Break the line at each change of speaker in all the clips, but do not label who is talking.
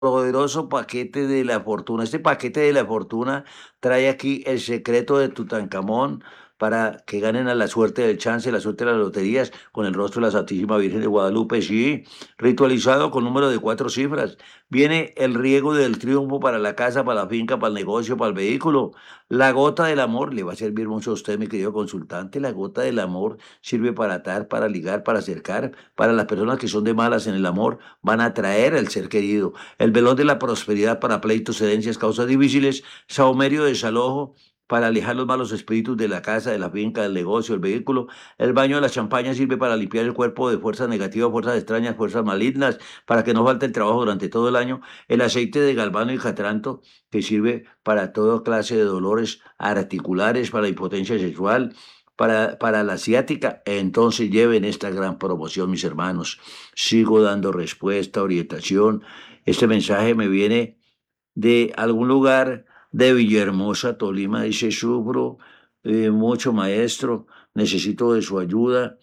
poderoso paquete de la fortuna. Este paquete de la fortuna trae aquí el secreto de Tutankamón para que ganen a la suerte del chance, la suerte de las loterías, con el rostro de la Santísima Virgen de Guadalupe, sí, ritualizado con número de 4 cifras. Viene el riego del triunfo para la casa, para la finca, para el negocio, para el vehículo. La gota del amor le va a servir mucho a usted, mi querido consultante. La gota del amor sirve para atar, para ligar, para acercar, para las personas que son de malas en el amor, van a atraer al ser querido. El velón de la prosperidad para pleitos, herencias, causas difíciles. Saumerio de desalojo para alejar los malos espíritus de la casa, de la finca, del negocio, del vehículo. El baño de la champaña sirve para limpiar el cuerpo de fuerzas negativas, fuerzas extrañas, fuerzas malignas, para que no falte el trabajo durante todo el año. El aceite de galvano y catranto, que sirve para toda clase de dolores articulares, para la impotencia sexual, para la asiática. Entonces lleven esta gran promoción, mis hermanos. Sigo dando respuesta, orientación. Este mensaje me viene de algún lugar de Villahermosa, Tolima. Dice: sufro mucho, maestro, necesito de su ayuda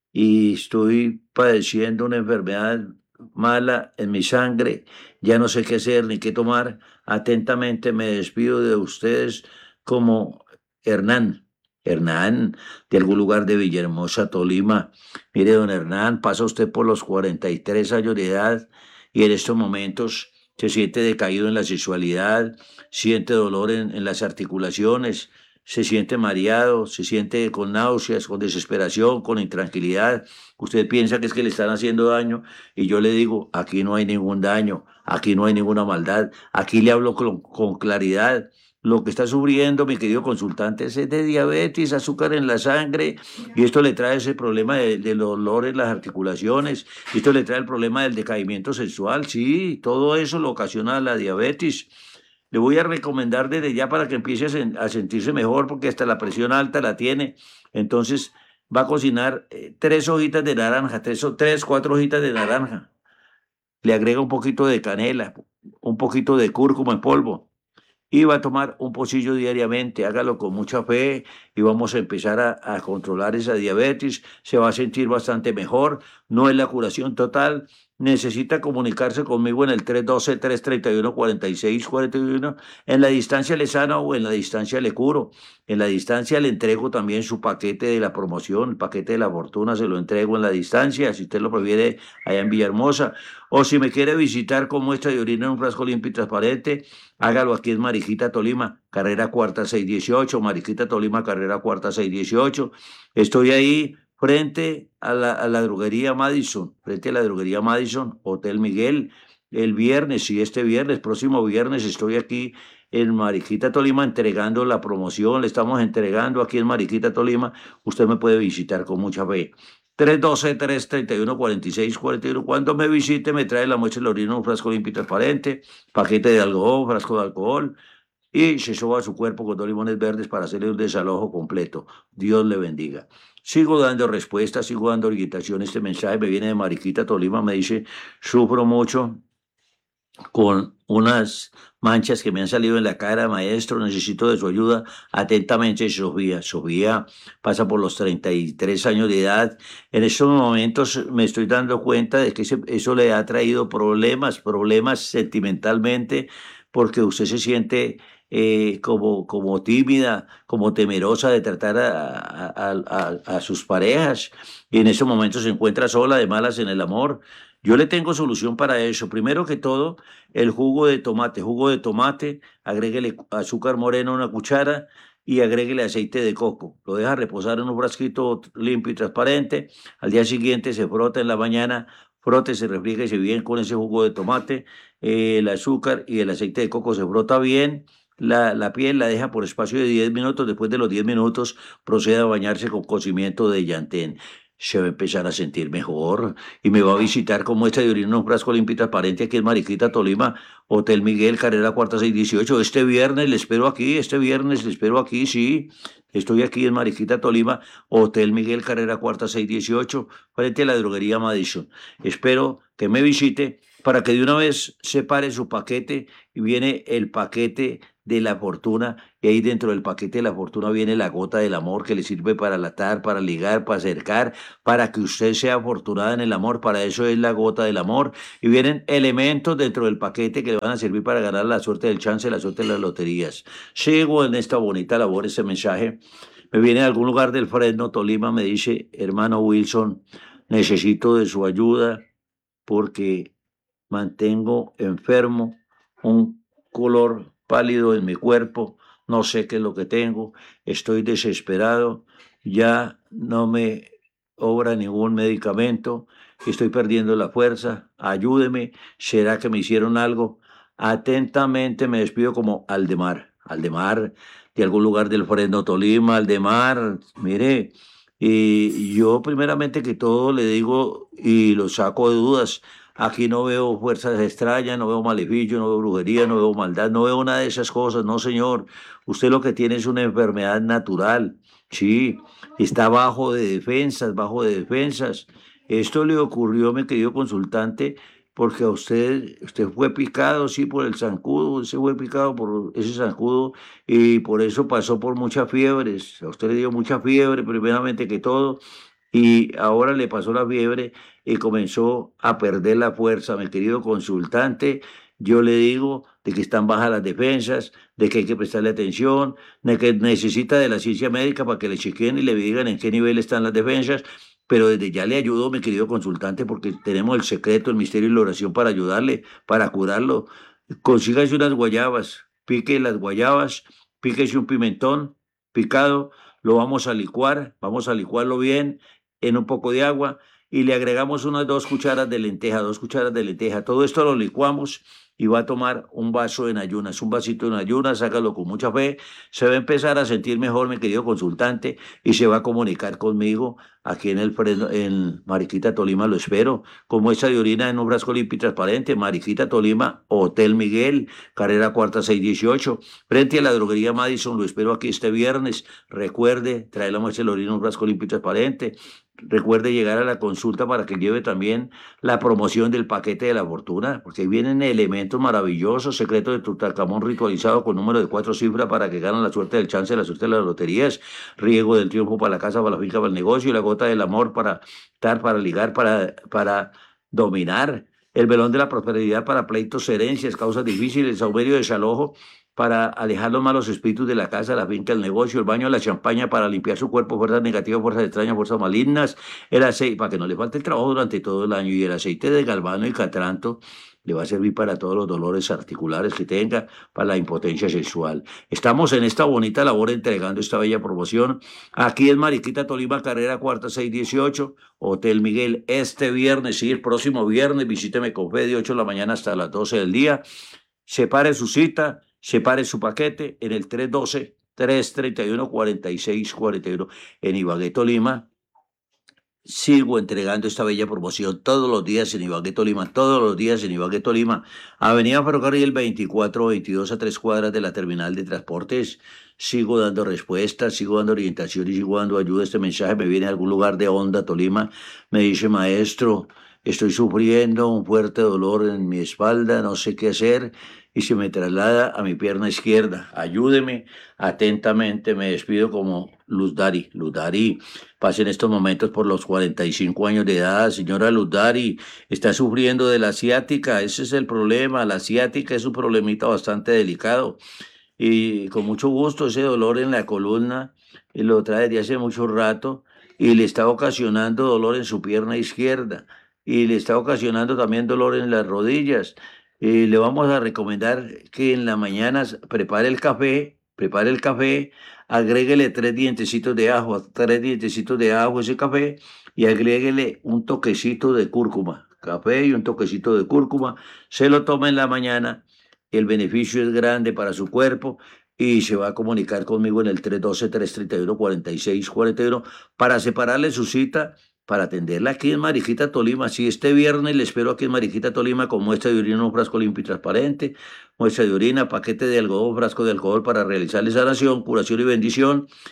y estoy padeciendo una enfermedad mala en mi sangre. Ya no sé qué hacer ni qué tomar. Atentamente me despido de ustedes como Hernán. Hernán, de algún lugar de Villahermosa, Tolima. Mire, don Hernán, pasa usted por los 43 años de edad y en estos momentos se siente decaído en la sexualidad, siente dolor en las articulaciones, se siente mareado, se siente con náuseas, con desesperación, con intranquilidad. Usted piensa que es que le están haciendo daño y yo le digo: aquí no hay ningún daño, aquí no hay ninguna maldad, aquí le hablo con claridad. Lo que está sufriendo, mi querido consultante, es de diabetes, azúcar en la sangre, y esto le trae ese problema del dolor en las articulaciones, y esto le trae el problema del decaimiento sexual. Sí, todo eso lo ocasiona la diabetes. Le voy a recomendar desde ya para que empiece a sentirse mejor, porque hasta la presión alta la tiene. Entonces va a cocinar 3 hojitas de naranja, tres, 4 hojitas de naranja. Le agrega un poquito de canela, un poquito de cúrcuma en polvo y va a tomar un pocillo diariamente. Hágalo con mucha fe y vamos a empezar a controlar esa diabetes. Se va a sentir bastante mejor. No es la curación total. Necesita comunicarse conmigo en el 312-331-4641. En la distancia le sano o en la distancia le curo. En la distancia le entrego también su paquete de la promoción, el paquete de la fortuna, se lo entrego en la distancia, si usted lo prefiere, allá en Villahermosa. O si me quiere visitar con muestra de orina en un frasco limpio y transparente, hágalo aquí en Mariquita, Tolima, carrera cuarta 618, Mariquita, Tolima, carrera cuarta 618. Estoy ahí frente a la droguería Madison, frente a la droguería Madison, Hotel Miguel. El viernes, sí, este viernes, próximo viernes, estoy aquí en Mariquita, Tolima, entregando la promoción. Le estamos entregando aquí en Mariquita, Tolima. Usted me puede visitar con mucha fe. 312-331-4641. Cuando me visite, me trae la muestra de la orina, un frasco limpio y transparente, paquete de algodón, frasco de alcohol, y se soba a su cuerpo con 2 limones verdes para hacerle un desalojo completo. Dios le bendiga. Sigo dando respuestas, sigo dando orientación. Este mensaje me viene de Mariquita, Tolima. Me dice: sufro mucho con unas manchas que me han salido en la cara, maestro, necesito de su ayuda. Atentamente, Sofía. Sofía pasa por los 33 años de edad. En estos momentos me estoy dando cuenta de que eso le ha traído problemas sentimentalmente, porque usted se siente como tímida, como temerosa de tratar a sus parejas, y en estos momentos se encuentra sola, de malas en el amor. Yo le tengo solución para eso. Primero que todo, el jugo de tomate, agréguele azúcar moreno 1 cuchara y agréguele aceite de coco. Lo deja reposar en un frasquito limpio y transparente. Al día siguiente se frota en la mañana, frote, se refrígese bien con ese jugo de tomate, el azúcar y el aceite de coco, se frota bien. La piel la deja por espacio de 10 minutos. Después de los 10 minutos, procede a bañarse con cocimiento de llantén. Se va a empezar a sentir mejor y me va a visitar con muestra de orina en un frasco limpio y transparente aquí en Mariquita, Tolima, Hotel Miguel, carrera cuarta 618. Este viernes le espero aquí, este viernes le espero aquí, sí. Estoy aquí en Mariquita, Tolima, Hotel Miguel, carrera cuarta 618, frente a la droguería Madison. Espero que me visite para que de una vez separe su paquete, y viene el paquete de la fortuna, y ahí dentro del paquete de la fortuna viene la gota del amor que le sirve para latar, para ligar, para acercar, para que usted sea afortunada en el amor, para eso es la gota del amor, y vienen elementos dentro del paquete que le van a servir para ganar la suerte del chance, la suerte de las loterías. Sigo en esta bonita labor, este mensaje. Me viene de algún lugar del Fresno, Tolima, me dice, hermano Wilson, necesito de su ayuda porque mantengo enfermo un color pálido en mi cuerpo, no sé qué es lo que tengo, estoy desesperado, ya no me obra ningún medicamento, estoy perdiendo la fuerza, ayúdeme, ¿será que me hicieron algo? Atentamente me despido como Aldemar, Aldemar de algún lugar del Fresno Tolima, Aldemar, mire, y yo primeramente que todo le digo y lo saco de dudas. Aquí no veo fuerzas extrañas, no veo maleficio, no veo brujería, no veo maldad, no veo nada de esas cosas. No, señor. Usted lo que tiene es una enfermedad natural. Sí, está bajo de defensas, bajo de defensas. Esto le ocurrió, mi querido consultante, porque a usted fue picado, sí, por el zancudo, se fue picado por ese zancudo y por eso pasó por muchas fiebres. A usted le dio mucha fiebre, primeramente que todo, y ahora le pasó la fiebre y comenzó a perder la fuerza, mi querido consultante. Yo le digo de que están bajas las defensas, de que hay que prestarle atención, de que necesita de la ciencia médica para que le chequeen y le digan en qué nivel están las defensas. Pero desde ya le ayudo, mi querido consultante, porque tenemos el secreto, el misterio y la oración para ayudarle, para curarlo. Consígase unas guayabas, pique las guayabas, píquese un pimentón picado, lo vamos a licuarlo bien en un poco de agua y le agregamos unas 2 cucharas de lenteja, 2 cucharas de lenteja. Todo esto lo licuamos y va a tomar un vaso en ayunas, un vasito en ayunas, hágalo con mucha fe. Se va a empezar a sentir mejor, mi querido consultante, y se va a comunicar conmigo aquí en Mariquita, Tolima, lo espero. Con muestra de orina en un frasco limpio y transparente, Mariquita, Tolima, Hotel Miguel, carrera cuarta 618, frente a la droguería Madison, lo espero aquí este viernes. Recuerde, trae la muestra de orina en un frasco limpio y transparente. Recuerde llegar a la consulta para que lleve también la promoción del paquete de la fortuna, porque ahí vienen elementos maravillosos, secretos de Tutankamón ritualizado con número de 4 cifras para que ganen la suerte del chance, la suerte de las loterías, riego del triunfo para la casa, para la finca, para el negocio, y la gota del amor para dar, para ligar, para dominar, el velón de la prosperidad para pleitos, herencias, causas difíciles, saumerio, desalojo, para alejar los malos espíritus de la casa, la finca, el negocio, el baño, la champaña, para limpiar su cuerpo, fuerzas negativas, fuerzas extrañas, fuerzas malignas, el aceite, para que no le falte el trabajo durante todo el año, y el aceite de galvano y catranto le va a servir para todos los dolores articulares que tenga, para la impotencia sexual. Estamos en esta bonita labor entregando esta bella promoción. Aquí en Mariquita, Tolima, carrera cuarta 618, Hotel Miguel, este viernes, sí, el próximo viernes, visíteme con fe de 8 de la mañana hasta las 12 del día. Separe su cita, separe su paquete en el 312-331-4641 en Ibagué, Tolima. Sigo entregando esta bella promoción todos los días en Ibagué, Tolima, todos los días en Ibagué, Tolima. Avenida Ferrocarril 2422 a 3 cuadras de la terminal de transportes. Sigo dando respuestas, sigo dando orientación y sigo dando ayuda. Este mensaje me viene de algún lugar de Honda, Tolima. Me dice, maestro, estoy sufriendo un fuerte dolor en mi espalda, no sé qué hacer y se me traslada a mi pierna izquierda. Ayúdeme atentamente. Me despido como Luz Dari. Luz Dari pasa en estos momentos por los 45 años de edad. Señora Luz Dari, está sufriendo de la ciática. Ese es el problema. La ciática es un problemita bastante delicado. Y con mucho gusto ese dolor en la columna lo trae desde hace mucho rato y le está ocasionando dolor en su pierna izquierda y le está ocasionando también dolor en las rodillas. Le vamos a recomendar que en la mañana prepare el café, agréguele 3 dientecitos de ajo, 3 dientecitos de ajo a ese café y agréguele un toquecito de cúrcuma, café y un toquecito de cúrcuma, se lo toma en la mañana, el beneficio es grande para su cuerpo y se va a comunicar conmigo en el 312-331-4641 para separarle su cita para atenderla aquí en Mariquita, Tolima. Si este viernes le espero aquí en Mariquita, Tolima, con muestra de orina en un frasco limpio y transparente, muestra de orina, paquete de algodón, frasco de alcohol para realizarle sanación, curación y bendición.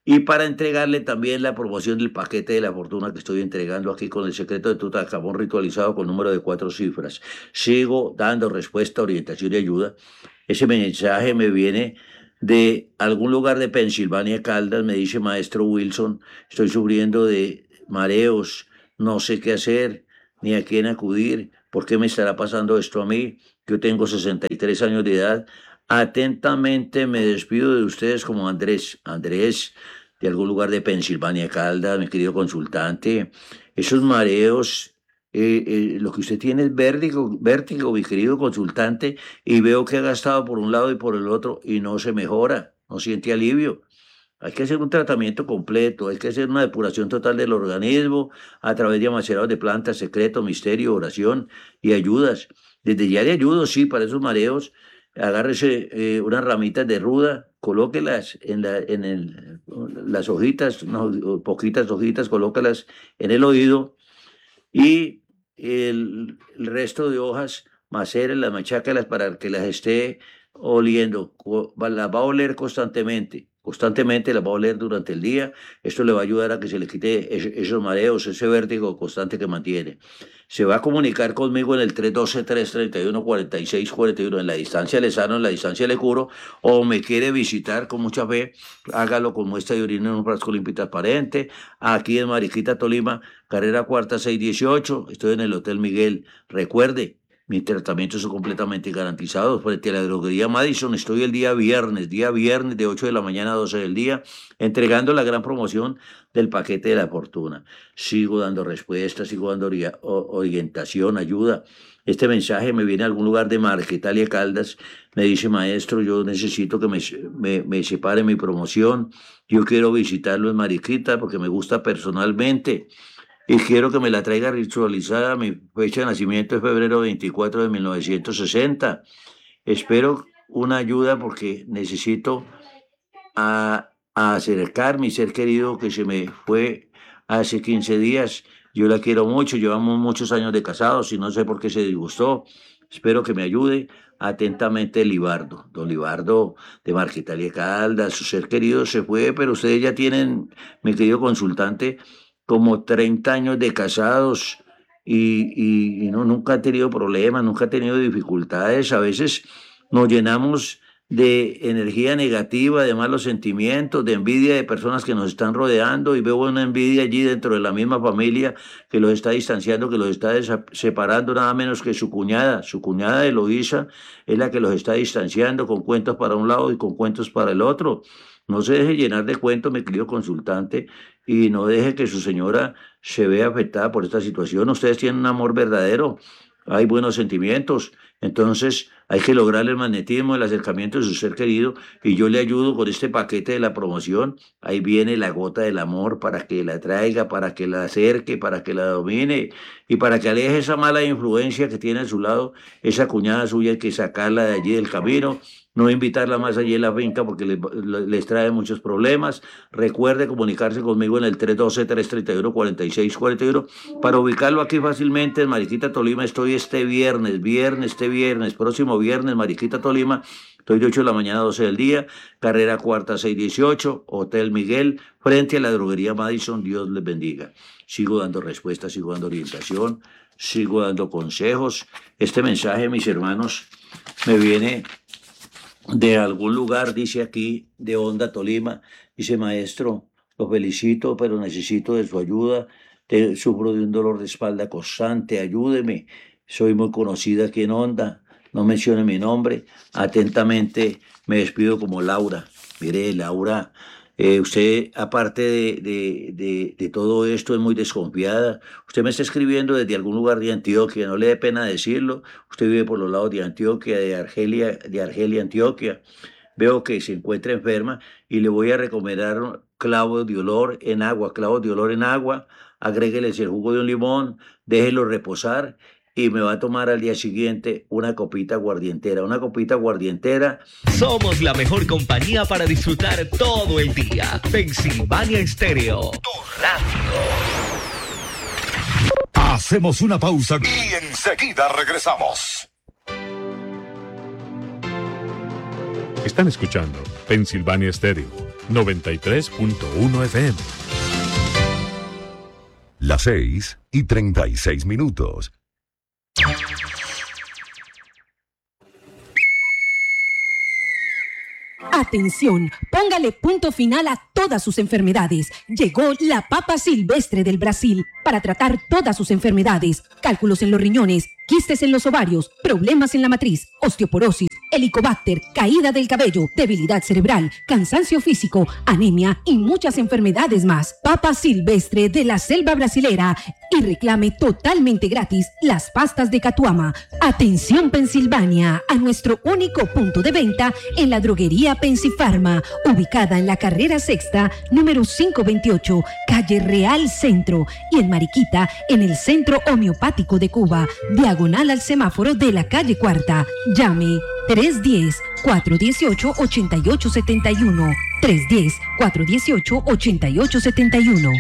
y para entregarle también la promoción del paquete de la fortuna que estoy entregando aquí con el secreto de Tutankamón ritualizado con número de 4 cifras. Sigo dando respuesta, orientación y ayuda. Ese mensaje me viene de algún lugar de Pensilvania, Caldas. Me dice: maestro Wilson, estoy sufriendo de mareos, no sé qué hacer ni a quién acudir. ¿Por qué me estará pasando esto a mí? Yo tengo 63 años de edad. Atentamente me despido de ustedes como Andrés. Andrés, de algún lugar de Pensilvania, Caldas, mi querido consultante. Esos mareos, lo que usted tiene es vértigo, mi querido consultante, y veo que ha gastado por un lado y por el otro y no se mejora, no siente alivio. Hay que hacer un tratamiento completo, hay que hacer una depuración total del organismo a través de amaserados de plantas, secreto, misterio, oración y ayudas. Desde ya le ayudo, sí, para esos mareos. Agárrese unas ramitas de ruda, colóquelas las hojitas, poquitas hojitas, colóquelas en el oído y el resto de hojas, macérenlas, machácalas para que las esté oliendo. Las va a oler constantemente. Constantemente las va a oler durante el día. Esto le va a ayudar a que se le quite esos mareos, ese vértigo constante que mantiene. Se va a comunicar conmigo en el 312-331-4641. En la distancia le sano, en la distancia le curo. O me quiere visitar con mucha fe, hágalo con muestra de orina en un frasco limpio y transparente. Aquí en Mariquita, Tolima, carrera cuarta 618. Estoy en el Hotel Miguel. Recuerde, mis tratamientos son completamente garantizados. Frente a la droguería Madison, estoy el día viernes de 8 de la mañana a 12 del día, entregando la gran promoción del paquete de la fortuna. Sigo dando respuestas, sigo dando orientación, ayuda. Este mensaje me viene a algún lugar de Marquetalia, Caldas. Me dice: maestro, yo necesito que me separe mi promoción. Yo quiero visitarlo en Mariquita porque me gusta personalmente y quiero que me la traiga ritualizada. Mi fecha de nacimiento es febrero 24 de 1960. Espero una ayuda porque necesito a acercar mi ser querido que se me fue hace 15 días. Yo la quiero mucho, llevamos muchos años de casados y no sé por qué se disgustó. Espero que me ayude. Atentamente, Libardo. Don Libardo de Marquetalia, Caldas. Su ser querido se fue, pero ustedes ya tienen, mi querido consultante, como 30 años de casados y no, nunca ha tenido problemas, nunca ha tenido dificultades. A veces nos llenamos de energía negativa, de malos sentimientos, de envidia de personas que nos están rodeando, y veo una envidia allí dentro de la misma familia que los está distanciando, que los está separando, nada menos que su cuñada Eloísa es la que los está distanciando con cuentos para un lado y con cuentos para el otro. No se deje llenar de cuentos, mi querido consultante, y no deje que su señora se vea afectada por esta situación. Ustedes tienen un amor verdadero, hay buenos sentimientos, entonces hay que lograr el magnetismo, el acercamiento de su ser querido, y yo le ayudo con este paquete de la promoción. Ahí viene la gota del amor para que la traiga, para que la acerque, para que la domine y para que aleje esa mala influencia que tiene a su lado, esa cuñada suya. Hay que sacarla de allí del camino, no invitarla más allí en la finca porque les trae muchos problemas. Recuerde comunicarse conmigo en el 312-331-4641 para ubicarlo aquí fácilmente en Mariquita, Tolima. Estoy este viernes, próximo viernes, Mariquita, Tolima. Estoy de 8 de la mañana a 12 del día, carrera cuarta 618, Hotel Miguel, frente a la droguería Madison. Dios les bendiga. Sigo dando respuestas, sigo dando orientación, sigo dando consejos. Este mensaje, mis hermanos, me viene de algún lugar, dice aquí, de Honda, Tolima. Dice: maestro, lo felicito, pero necesito de su ayuda. Sufro de un dolor de espalda constante, ayúdeme. Soy muy conocida aquí en Honda, no mencione mi nombre. Atentamente me despido como Laura. Mire, Laura, usted, aparte de todo esto, es muy desconfiada. Usted me está escribiendo desde algún lugar de Antioquia, no le dé pena decirlo. Usted vive por los lados de Antioquia, de Argelia, Antioquia. Veo que se encuentra enferma y le voy a recomendar clavos de olor en agua, clavos de olor en agua. Agrégueles el jugo de un limón, déjelo reposar y me va a tomar al día siguiente una copita guardientera.
Somos la mejor compañía para disfrutar todo el día. Pensilvania Estéreo, tu radio.
Hacemos una pausa y enseguida regresamos.
Están escuchando Pensilvania Stereo 93.1 FM.
Las 6:36.
Atención, póngale punto final a todas sus enfermedades. Llegó la papa silvestre del Brasil para tratar todas sus enfermedades. Cálculos en los riñones, quistes en los ovarios, problemas en la matriz, osteoporosis, helicobacter, caída del cabello, debilidad cerebral, cansancio físico, anemia y muchas enfermedades más. Papa silvestre de la selva brasilera y reclame totalmente gratis las pastas de Catuama. Atención Pensilvania, a nuestro único punto de venta en la droguería Pensifarma, ubicada en la carrera sexta, número 528, calle Real Centro, y en Mariquita, en el Centro Homeopático de Cuba, diagonal al semáforo de la calle Cuarta. Llame 310-418-8871. 310-418-8871.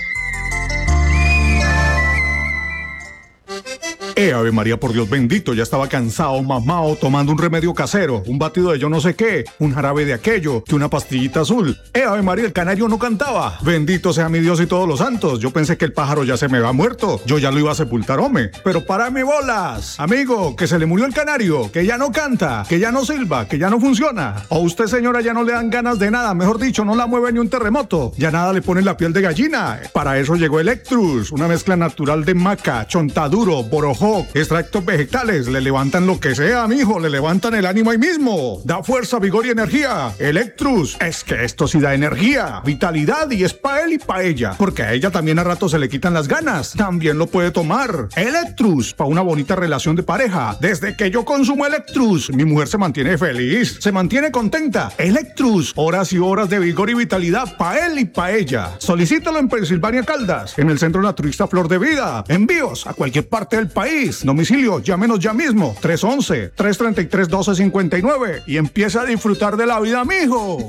Ave María, por Dios bendito, ya estaba cansado, mamado, tomando un remedio casero, un batido de yo no sé qué, un jarabe de aquello, que una pastillita azul. Ave María, el canario no cantaba. Bendito sea mi Dios y todos los santos. Yo pensé que el pájaro ya se me había muerto, yo ya lo iba a sepultar, hombre. Pero párame bolas, amigo, que se le murió el canario, que ya no canta, que ya no silba, que ya no funciona. O usted, señora, ya no le dan ganas de nada, mejor dicho, no la mueve ni un terremoto. Ya nada le pone la piel de gallina. Para eso llegó Electrus, una mezcla natural de maca, chontaduro, borojó, extractos vegetales, le levantan lo que sea, mijo, le levantan el ánimo ahí mismo. Da fuerza, vigor y energía. Electrus, es que esto sí da energía, vitalidad, y es pa' él y pa' ella, porque a ella también a rato se le quitan las ganas. También lo puede tomar. Electrus, pa' una bonita relación de pareja. Desde que yo consumo Electrus, mi mujer se mantiene feliz, se mantiene contenta. Electrus, horas y horas de vigor y vitalidad pa' él y pa' ella. Solicítalo en Pensilvania Caldas, en el Centro Naturista Flor de Vida. Envíos a cualquier parte del país. Domicilio, llámenos ya mismo, 311-333-1259, y empieza a disfrutar de la vida, mijo.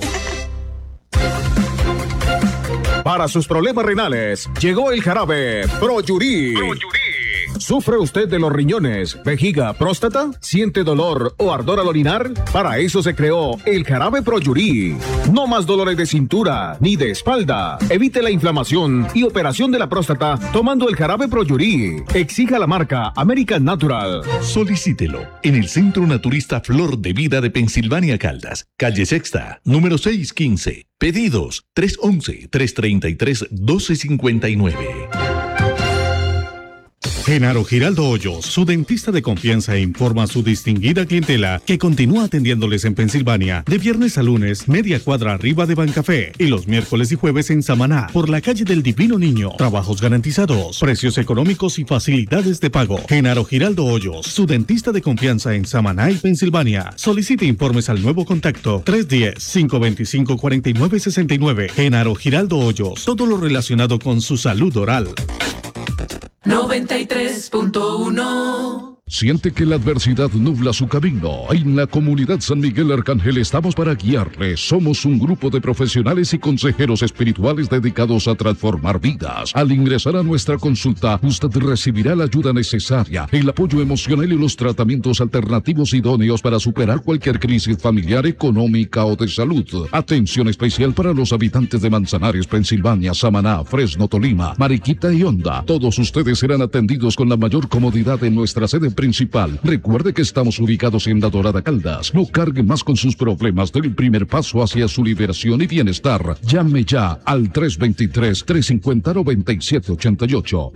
Para sus problemas renales, llegó el jarabe Proyurí. ¿Sufre usted de los riñones, vejiga, próstata? ¿Siente dolor o ardor al orinar? Para eso se creó el jarabe Proyurí. No más dolores de cintura ni de espalda. Evite la inflamación y operación de la próstata tomando el jarabe Proyurí. Exija la marca American Natural.
Solicítelo en el Centro Naturista Flor de Vida de Pensilvania Caldas, calle Sexta, número 615. Pedidos 311-333-1259. Genaro Giraldo Hoyos, su dentista de confianza, informa a su distinguida clientela que continúa atendiéndoles en Pensilvania de viernes a lunes, media cuadra arriba de Bancafé, y los miércoles y jueves en Samaná, por la calle del Divino Niño. Trabajos garantizados, precios económicos y facilidades de pago. Genaro Giraldo Hoyos, su dentista de confianza en Samaná y Pensilvania. Solicite informes al nuevo contacto 310-525-4969. Genaro Giraldo Hoyos, todo lo relacionado con su salud oral.
93.1.
¿Siente que la adversidad nubla su camino? En la comunidad San Miguel Arcángel estamos para guiarle. Somos un grupo de profesionales y consejeros espirituales dedicados a transformar vidas. Al ingresar a nuestra consulta, usted recibirá la ayuda necesaria, el apoyo emocional y los tratamientos alternativos idóneos para superar cualquier crisis familiar, económica o de salud. Atención especial para los habitantes de Manzanares, Pensilvania, Samaná, Fresno, Tolima, Mariquita y Honda. Todos ustedes serán atendidos con la mayor comodidad en nuestra sede principal. Recuerde que estamos ubicados en La Dorada, Caldas. No cargue más con sus problemas. Del primer paso hacia su liberación y bienestar. Llame ya al 323-350-9788.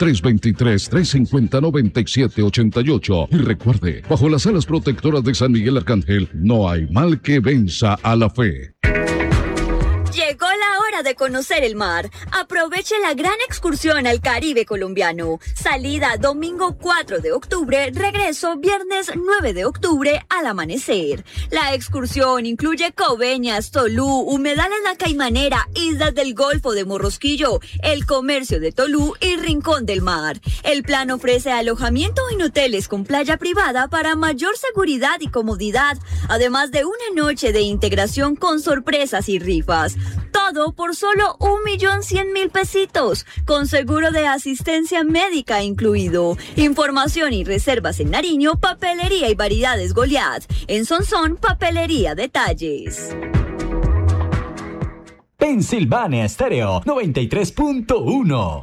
323-350-9788. Y recuerde, bajo las alas protectoras de San Miguel Arcángel, no hay mal que venza a la fe.
Llegó la hora de conocer el mar. Aproveche la gran excursión al Caribe colombiano. Salida domingo 4 de octubre, regreso viernes 9 de octubre al amanecer. La excursión incluye Coveñas, Tolú, humedal en la Caimanera, islas del Golfo de Morrosquillo, el comercio de Tolú y Rincón del Mar. El plan ofrece alojamiento en hoteles con playa privada para mayor seguridad y comodidad, además de una noche de integración con sorpresas y rifas. Todo aprobado por solo 1.100.000 pesitos, con seguro de asistencia médica incluido. Información y reservas en Nariño, Papelería y Variedades Goliat. En Sonsón, Papelería Detalles.
Pensilvania Estéreo 93.1.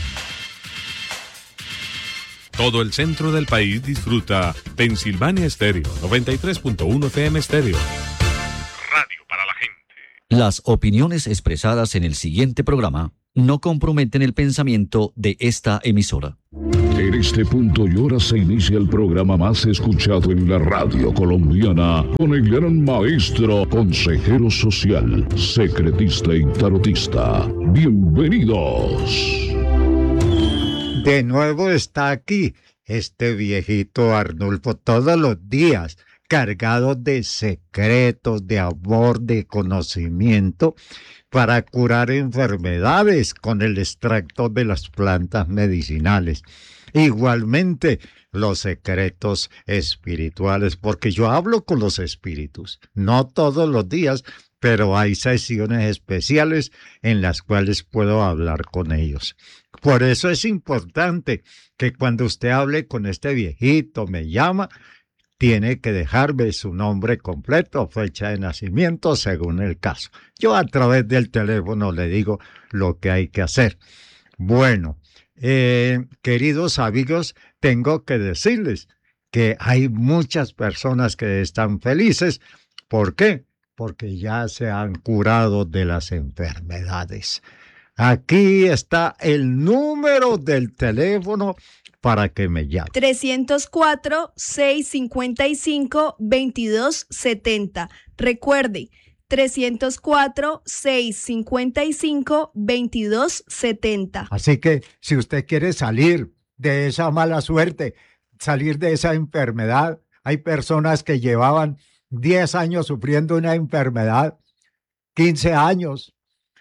Todo el centro del país disfruta Pensilvania Estéreo 93.1 FM Estéreo. Radio para la gente.
Las opiniones expresadas en el siguiente programa no comprometen el pensamiento de esta emisora.
En este punto y hora se inicia el programa más escuchado en la radio colombiana, con el gran maestro, consejero social, secretista y tarotista. Bienvenidos.
De nuevo está aquí este viejito Arnulfo todos los días, cargado de secretos, de amor, de conocimiento, para curar enfermedades con el extracto de las plantas medicinales. Igualmente, los secretos espirituales, porque yo hablo con los espíritus, no todos los días, pero hay sesiones especiales en las cuales puedo hablar con ellos. Por eso es importante que cuando usted hable con este viejito, me llama, tiene que dejarme su nombre completo, fecha de nacimiento, según el caso. Yo a través del teléfono le digo lo que hay que hacer. Bueno, queridos amigos, tengo que decirles que hay muchas personas que están felices. ¿Por qué? Porque ya se han curado de las enfermedades. Aquí está el número del teléfono para que me llame.
304-655-2270. Recuerde, 304-655-2270.
Así que si usted quiere salir de esa mala suerte, salir de esa enfermedad, hay personas que llevaban 10 años sufriendo una enfermedad, 15 años,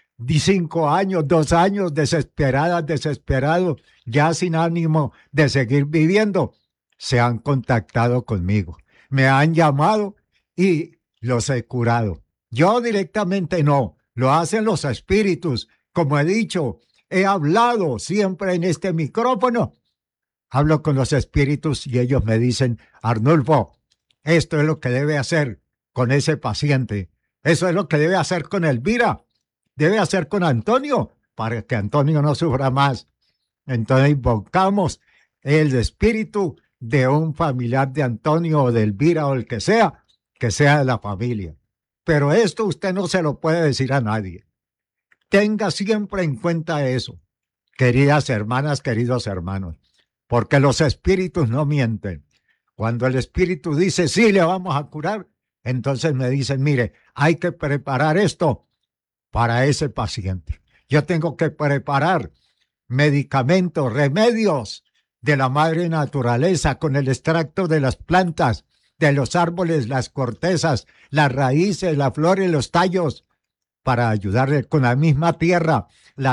5 años, 2 años, desesperados, ya sin ánimo de seguir viviendo, se han contactado conmigo. Me han llamado y los he curado. Yo directamente no, lo hacen los espíritus. Como he dicho, he hablado siempre en este micrófono. Hablo con los espíritus y ellos me dicen, Arnulfo, esto es lo que debe hacer con ese paciente. Eso es lo que debe hacer con Elvira. Debe hacer con Antonio para que Antonio no sufra más. Entonces invocamos el espíritu de un familiar de Antonio o de Elvira o el que sea de la familia. Pero esto usted no se lo puede decir a nadie. Tenga siempre en cuenta eso, queridas hermanas, queridos hermanos, porque los espíritus no mienten. Cuando el espíritu dice, sí, le vamos a curar, entonces me dicen, mire, hay que preparar esto para ese paciente. Yo tengo que preparar medicamentos, remedios de la madre naturaleza con el extracto de las plantas, de los árboles, las cortezas, las raíces, las flores, los tallos, para ayudarle con la misma tierra,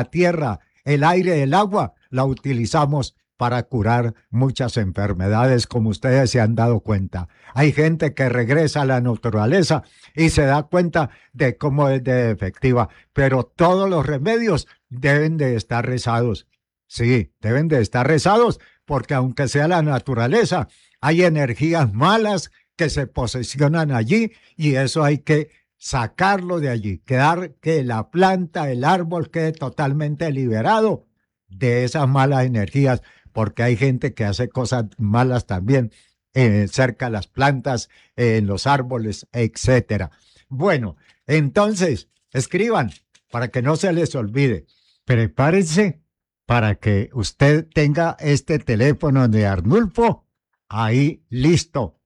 el aire, el agua, la utilizamos para curar muchas enfermedades, como ustedes se han dado cuenta. Hay gente que regresa a la naturaleza y se da cuenta de cómo es de efectiva, pero todos los remedios deben de estar rezados. Sí, deben de estar rezados, porque aunque sea la naturaleza, hay energías malas que se posesionan allí y eso hay que sacarlo de allí, que la planta, el árbol quede totalmente liberado de esas malas energías, porque hay gente que hace cosas malas también cerca de las plantas, en los árboles, etcétera. Bueno, entonces, escriban para que no se les olvide. Prepárense para que usted tenga este teléfono de Arnulfo ahí listo.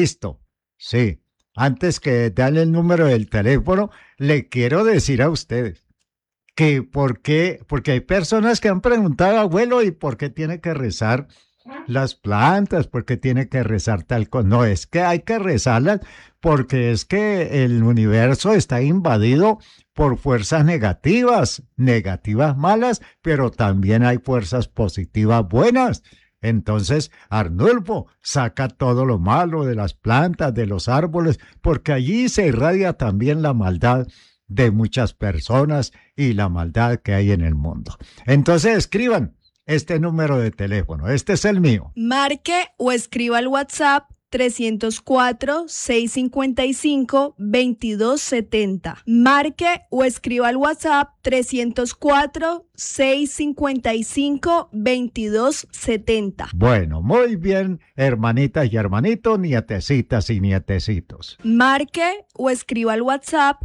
Sí, antes que darle el número del teléfono, le quiero decir a ustedes que porque hay personas que han preguntado, abuelo, ¿y por qué tiene que rezar las plantas? ¿Por qué tiene que rezar tal cosa? No, es que hay que rezarlas porque es que el universo está invadido por fuerzas negativas malas, pero también hay fuerzas positivas buenas. Entonces, Arnulfo, saca todo lo malo de las plantas, de los árboles, porque allí se irradia también la maldad de muchas personas y la maldad que hay en el mundo. Entonces escriban este número de teléfono. Este es el mío.
Marque o escriba al WhatsApp 304-655-2270. Marque o escriba al WhatsApp 304-655-2270.
Bueno, muy bien, hermanitas y hermanitos, nietecitas y nietecitos.
Marque o escriba al WhatsApp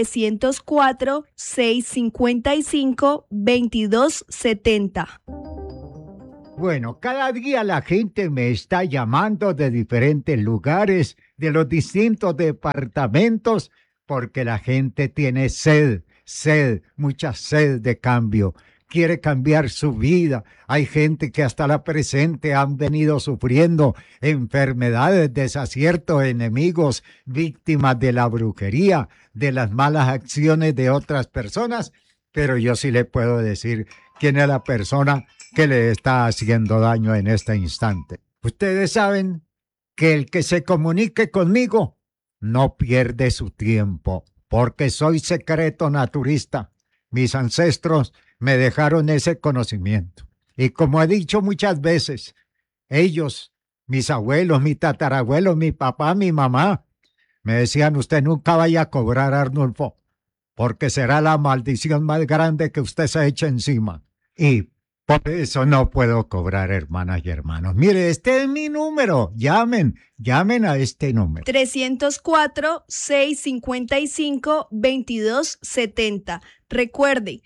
304-655-2270.
Bueno, cada día la gente me está llamando de diferentes lugares, de los distintos departamentos, porque la gente tiene sed, mucha sed de cambio. Quiere cambiar su vida. Hay gente que hasta la presente han venido sufriendo enfermedades, desaciertos, enemigos, víctimas de la brujería, de las malas acciones de otras personas. Pero yo sí le puedo decir quién es la persona que le está haciendo daño en este instante. Ustedes saben que el que se comunique conmigo no pierde su tiempo, porque soy secreto naturista. Mis ancestros me dejaron ese conocimiento. Y como he dicho muchas veces, ellos, mis abuelos, mi tatarabuelo, mi papá, mi mamá, me decían, usted nunca vaya a cobrar, Arnulfo, porque será la maldición más grande que usted se eche encima. Y por eso no puedo cobrar, hermanas y hermanos. Mire, este es mi número. Llamen a este número.
304-655-2270. Recuerde,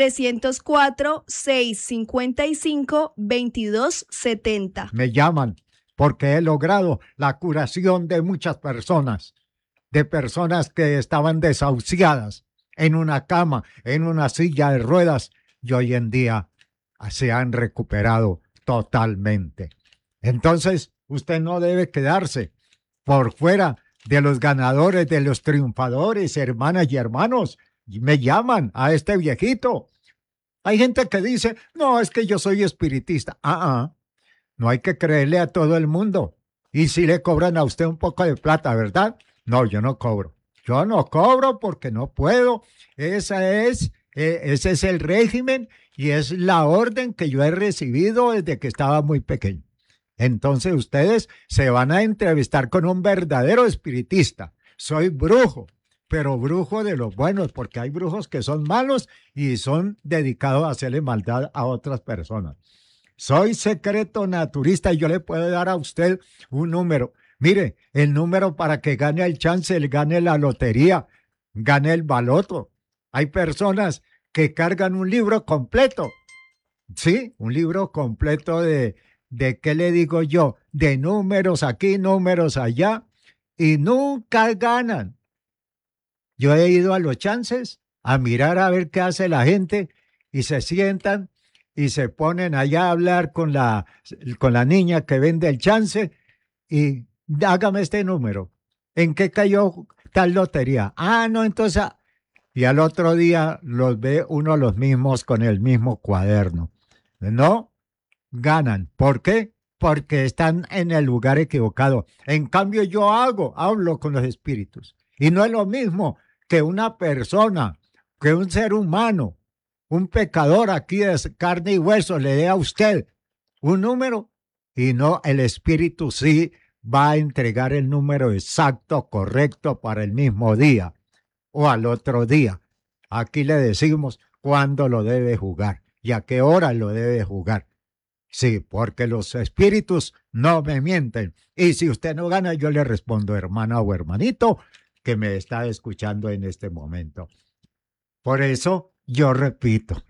304-655-2270.
Me llaman porque he logrado la curación de muchas personas, de personas que estaban desahuciadas en una cama, en una silla de ruedas, y hoy en día se han recuperado totalmente. Entonces, usted no debe quedarse por fuera de los ganadores, de los triunfadores, hermanas y hermanos. Me llaman a este viejito. Hay gente que dice, no, es que yo soy espiritista. No hay que creerle a todo el mundo. Y si le cobran a usted un poco de plata, ¿verdad? No, yo no cobro. Yo no cobro porque no puedo. Ese es el régimen y es la orden que yo he recibido desde que estaba muy pequeño. Entonces ustedes se van a entrevistar con un verdadero espiritista. Soy brujo, pero brujo de los buenos, porque hay brujos que son malos y son dedicados a hacerle maldad a otras personas. Soy secreto naturista y yo le puedo dar a usted un número. Mire, el número para que gane el chance, gane la lotería, gane el baloto. Hay personas que cargan un libro completo. Sí, un libro completo de ¿qué le digo yo? De números aquí, números allá, y nunca ganan. Yo he ido a los chances a mirar a ver qué hace la gente y se sientan y se ponen allá a hablar con la niña que vende el chance y hágame este número. ¿En qué cayó tal lotería? No, entonces... Y al otro día los ve uno los mismos con el mismo cuaderno. No ganan. ¿Por qué? Porque están en el lugar equivocado. En cambio yo hablo con los espíritus. Y no es lo mismo que una persona, que un ser humano, un pecador aquí de carne y hueso le dé a usted un número y no, el espíritu sí va a entregar el número exacto, correcto para el mismo día o al otro día. Aquí le decimos cuándo lo debe jugar y a qué hora lo debe jugar. Sí, porque los espíritus no me mienten. Y si usted no gana, yo le respondo, hermana o hermanito, que me está escuchando en este momento. Por eso yo repito.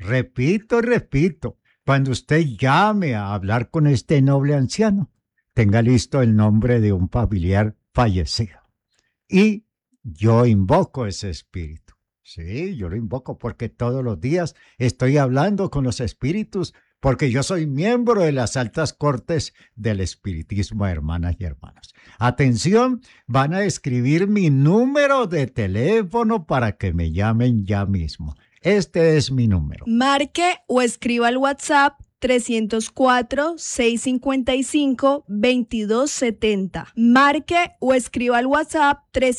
Cuando usted llame a hablar con este noble anciano, tenga listo el nombre de un familiar fallecido. Y yo invoco ese espíritu. Sí, yo lo invoco porque todos los días estoy hablando con los espíritus, porque yo soy miembro de las altas cortes del espiritismo, hermanas y hermanos. Atención, van a escribir mi número de teléfono para que me llamen ya mismo. Este es mi número.
Marque o escriba al WhatsApp 304-655-2270. Marque o escriba al WhatsApp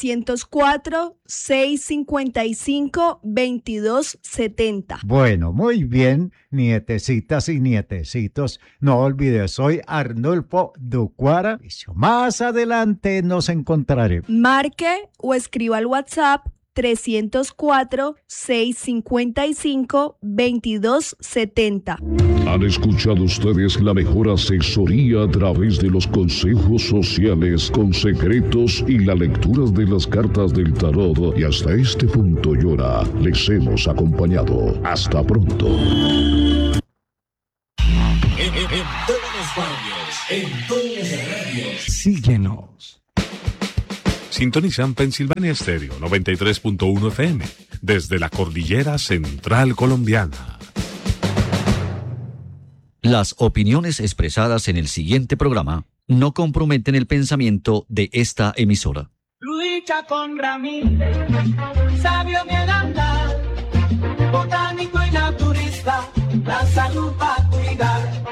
304-655-2270.
Bueno, muy bien, nietecitas y nietecitos. No olvides, soy Arnulfo Ducuara. Más adelante nos encontraremos.
Marque o escriba al WhatsApp 304-655-2270.
Han escuchado ustedes la mejor asesoría a través de los consejos sociales con secretos y la lectura de las cartas del tarot. Y hasta este punto y hora les hemos acompañado. Hasta pronto.
En todas las radios, en todas las radios.
Síguenos. Sintonizan Pensilvania Estéreo 93.1 FM desde la cordillera central colombiana.
Las opiniones expresadas en el siguiente programa no comprometen el pensamiento de esta emisora.
Luis Chacón Ramírez, sabio de andar, botánico y naturista, la salud para cuidar.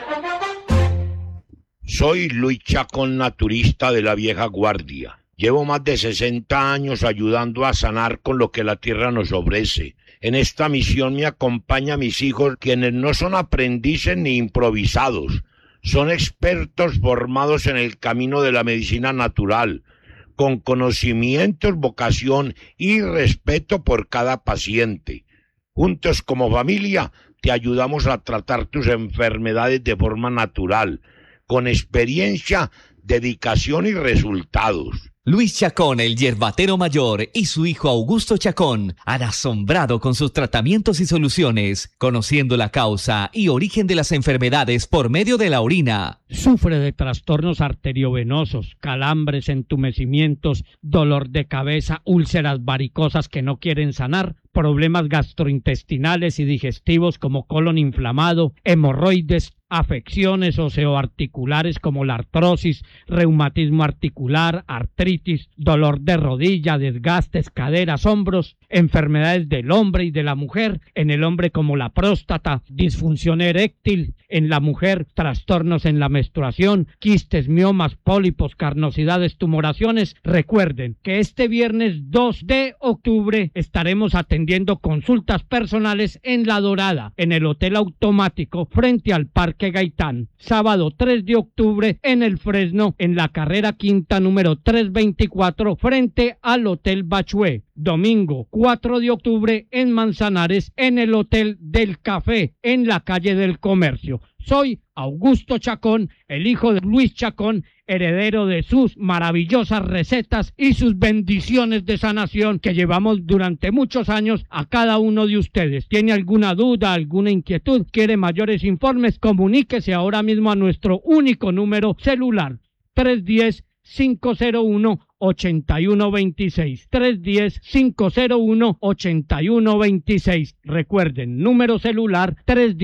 Soy Luis Chacón, naturista de la vieja guardia. Llevo más de 60 años ayudando a sanar con lo que la tierra nos ofrece. En esta misión me acompañan mis hijos, quienes no son aprendices ni improvisados. Son expertos formados en el camino de la medicina natural, con conocimientos, vocación y respeto por cada paciente. Juntos como familia te ayudamos a tratar tus enfermedades de forma natural, con experiencia, dedicación y resultados.
Luis Chacón, el yerbatero mayor, y su hijo Augusto Chacón han asombrado con sus tratamientos y soluciones, conociendo la causa y origen de las enfermedades por medio de la orina.
Sufre de trastornos arteriovenosos, calambres, entumecimientos, dolor de cabeza, úlceras varicosas que no quieren sanar, problemas gastrointestinales y digestivos como colon inflamado, hemorroides, afecciones osteoarticulares como la artrosis, reumatismo articular, artritis, dolor de rodilla, desgastes, caderas, hombros, enfermedades del hombre y de la mujer, en el hombre como la próstata, disfunción eréctil, en la mujer trastornos en la menstruación, quistes, miomas, pólipos, carnosidades, tumoraciones. Recuerden que este viernes 2 de octubre estaremos atendiendo consultas personales en La Dorada, en el Hotel Automático, frente al Parque Gaitán. Sábado 3 de octubre en el Fresno, en la carrera quinta número 324, frente al Hotel Bachué. Domingo 4 de octubre en Manzanares, en el Hotel del Café, en la calle del Comercio. Soy Augusto Chacón, el hijo de Luis Chacón, heredero de sus maravillosas recetas y sus bendiciones de sanación que llevamos durante muchos años a cada uno de ustedes. ¿Tiene alguna duda, alguna inquietud? ¿Quiere mayores informes? Comuníquese ahora mismo a nuestro único número celular, 310-501-8126. 310-501-8126. Recuerden, número celular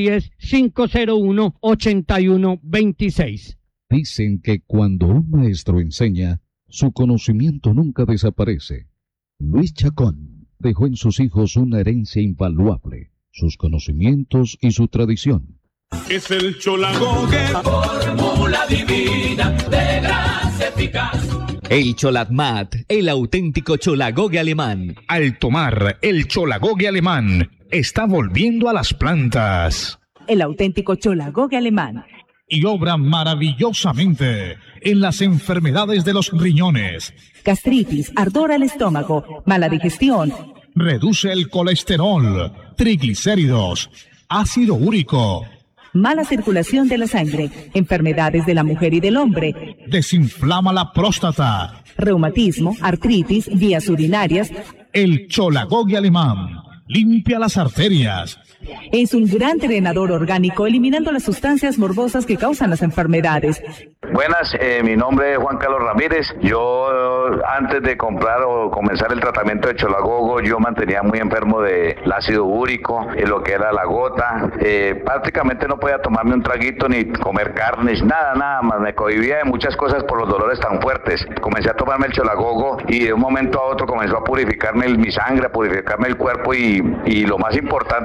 310-501-8126.
Dicen que cuando un maestro enseña, su conocimiento nunca desaparece. Luis Chacón dejó en sus hijos una herencia invaluable, sus conocimientos y su tradición.
Es el Cholagogue, fórmula divina de grasa eficaz.
El Cholatmat, el auténtico Cholagogue alemán.
Al tomar el Cholagogue alemán, está volviendo a las plantas.
El auténtico Cholagogue alemán.
Y obra maravillosamente en las enfermedades de los riñones.
Gastritis, ardor al estómago, mala digestión.
Reduce el colesterol, triglicéridos, ácido úrico.
Mala circulación de la sangre, enfermedades de la mujer y del hombre.
Desinflama la próstata.
Reumatismo, artritis, vías urinarias.
El Cholagogue alemán limpia las arterias.
Es un gran drenador orgánico, eliminando las sustancias morbosas que causan las enfermedades.
Buenas, mi nombre es Juan Carlos Ramírez. Yo antes de comprar o comenzar el tratamiento de Cholagogue, yo mantenía muy enfermo del ácido úrico, lo que era la gota. Prácticamente no podía tomarme un traguito ni comer carnes, nada más. Me cohibía de muchas cosas por los dolores tan fuertes. Comencé a tomarme el Cholagogue y de un momento a otro comenzó a purificarme mi sangre, a purificarme el cuerpo y lo más importante es que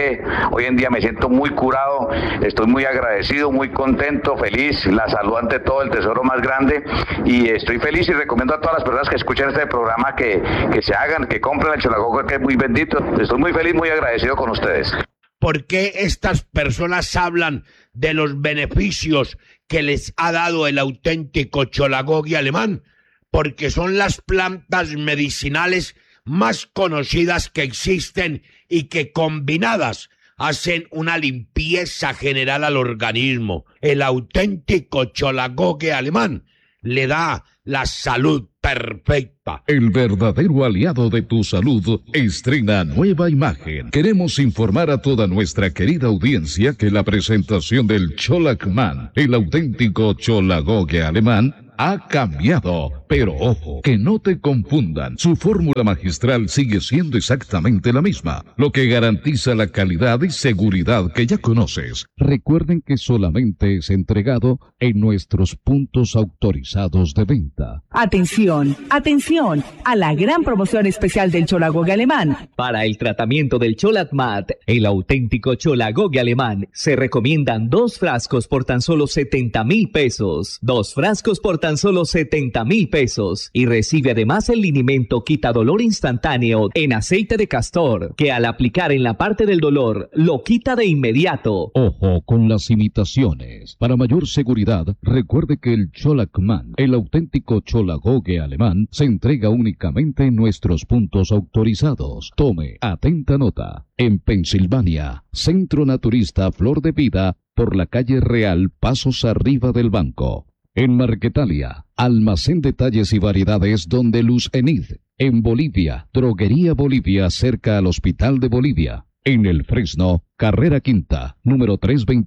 que hoy en día me siento muy curado, estoy muy agradecido, muy contento, feliz, la salud ante todo, el tesoro más grande, y estoy feliz y recomiendo a todas las personas que escuchen este programa que se hagan, que compren el Cholagoga, que es muy bendito. Estoy muy feliz, muy agradecido con ustedes.
¿Por qué estas personas hablan de los beneficios que les ha dado el auténtico Cholagogi alemán? Porque son las plantas medicinales más conocidas que existen y que combinadas hacen una limpieza general al organismo. El auténtico Cholagogi alemán le da la salud perfecta.
El verdadero aliado de tu salud estrena nueva imagen. Queremos informar a toda nuestra querida audiencia que la presentación del Cholagman, el auténtico Cholagogi alemán, ha cambiado. Pero ojo, que no te confundan. Su fórmula magistral sigue siendo exactamente la misma, lo que garantiza la calidad y seguridad que ya conoces. Recuerden que solamente es entregado en nuestros puntos autorizados de venta.
Atención, atención a la gran promoción especial del Cholagogi alemán.
Para el tratamiento del Cholagmat, el auténtico Cholagogi alemán, se recomiendan 2 frascos por tan solo 70,000 pesos. 2 frascos por tan solo 70,000 pesos. Y recibe además el linimento quitadolor instantáneo en aceite de castor, que al aplicar en la parte del dolor, lo quita de inmediato.
Ojo con las imitaciones. Para mayor seguridad, recuerde que el Cholagman, el auténtico Cholagogi alemán, se entrega únicamente en nuestros puntos autorizados. Tome atenta nota. En Pensilvania, Centro Naturista Flor de Vida, por la calle Real, pasos arriba del banco. En Marquetalia, Almacén Detalles y Variedades Donde Luz Enid. En Bolivia, Droguería Bolivia cerca al Hospital de Bolivia. En El Fresno, Carrera Quinta, número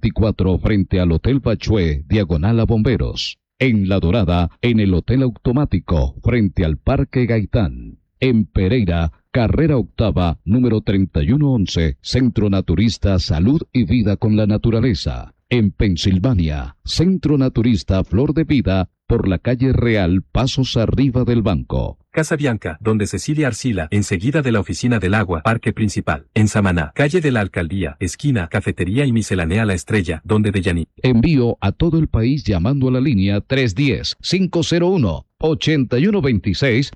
324 frente al Hotel Bachué, diagonal a Bomberos. En La Dorada, en el Hotel Automático, frente al Parque Gaitán. En Pereira, Carrera Octava, número 3111, Centro Naturista Salud y Vida con la Naturaleza. En Pensilvania, Centro Naturista Flor de Vida, por la calle Real, pasos arriba del banco.
Casa Bianca, donde Cecilia Arcila, enseguida de la Oficina del Agua, Parque Principal. En Samaná, calle de la Alcaldía, esquina, Cafetería y Miscelanea La Estrella, donde Deyaní.
Envío a todo el país llamando a la línea 310-501-8126,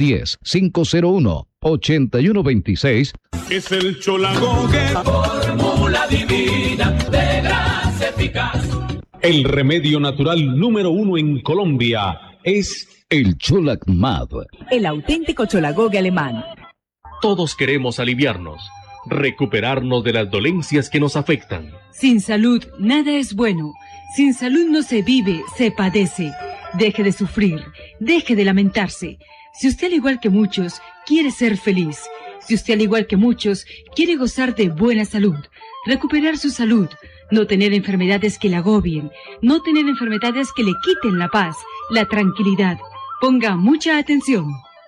310-501-8126.
Es el Cholagogi, la fórmula divina de gracia eficaz.
El remedio natural número 1 en Colombia es
el Cholagmat,
el auténtico Cholagogi alemán.
Todos queremos aliviarnos, recuperarnos de las dolencias que nos afectan.
Sin salud, nada es bueno. Sin salud no se vive, se padece. Deje de sufrir, deje de lamentarse. Si usted, al igual que muchos, quiere ser feliz, si usted, al igual que muchos, quiere gozar de buena salud, recuperar su salud, no tener enfermedades que le agobien, no tener enfermedades que le quiten la paz, la tranquilidad. Ponga mucha atención.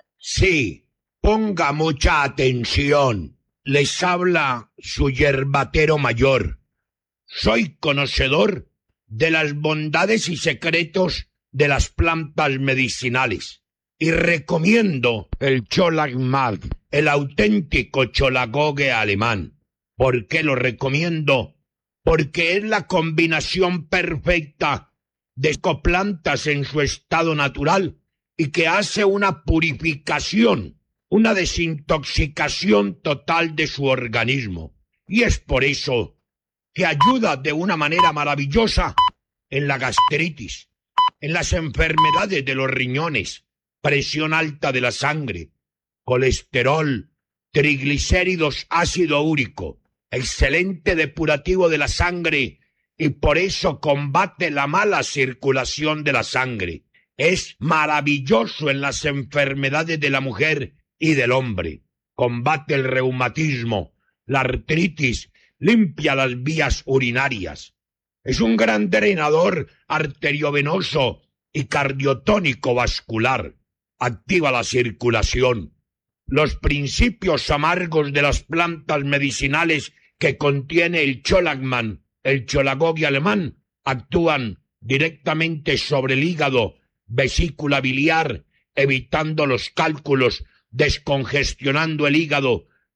Sí, ponga mucha atención. Les habla su yerbatero mayor. Soy conocedor de las bondades y secretos de las plantas medicinales y recomiendo el Cholagmat, el auténtico Cholagogi alemán. ¿Por qué lo recomiendo? Porque es la combinación perfecta de plantas en su estado natural y que hace una purificación, una desintoxicación total de su organismo. Y es por eso que ayuda de una manera maravillosa en la gastritis, en las enfermedades de los riñones, presión alta de la sangre, colesterol, triglicéridos, ácido úrico. Excelente depurativo de la sangre y por eso combate la mala circulación de la sangre. Es maravilloso en las enfermedades de la mujer y del hombre. Combate el reumatismo, la artritis, limpia las vías urinarias. Es un gran drenador arteriovenoso y cardiotónico vascular. Activa la circulación. Los principios amargos de las plantas medicinales que contiene el Cholagman, el Cholagogi alemán, actúan directamente sobre el hígado, vesícula biliar, evitando los cálculos, descongestionando el hígado,